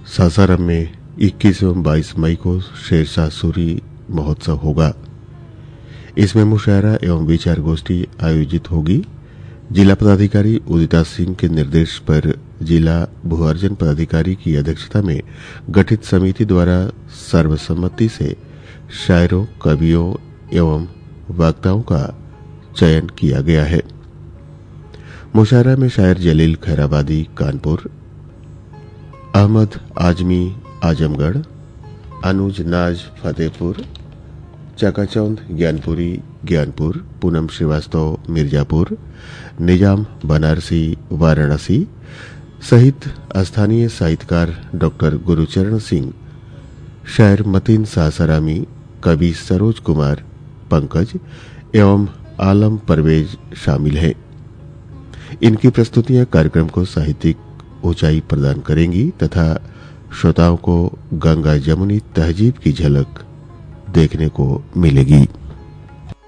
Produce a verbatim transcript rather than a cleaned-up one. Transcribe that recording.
सासाराम में इक्कीस एवं बाईस मई को शेरशाह सूरी महोत्सव होगा। इसमें मुशायरा एवं विचार गोष्ठी आयोजित होगी। जिला पदाधिकारी उदिता सिंह के निर्देश पर जिला भू अर्जन पदाधिकारी की अध्यक्षता में गठित समिति द्वारा सर्वसम्मति से शायरों, कवियों एवं वक्ताओं का चयन किया गया है। मुशायरा में शायर जलील खैराबादी कानपुर, अहमद आजमी आजमगढ़, अनुज नाज फतेहपुर, चकाचौंद ज्ञानपुरी ज्ञानपुर, पूनम श्रीवास्तव मिर्जापुर, निजाम बनारसी वाराणसी सहित स्थानीय साहित्यकार डॉक्टर गुरुचरण सिंह, शायर मतीन सासारामी, कवि सरोज कुमार पंकज एवं आलम परवेज शामिल हैं। इनकी प्रस्तुतियां कार्यक्रम को साहित्यिक ऊंचाई प्रदान करेंगी तथा श्रोताओं को गंगा जमुनी तहजीब की झलक देखने को मिलेगी।